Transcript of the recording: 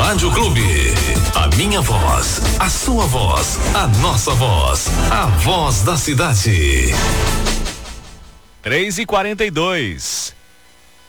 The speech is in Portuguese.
Rádio Clube. A minha voz, a sua voz, a nossa voz, a voz da cidade. 3:42.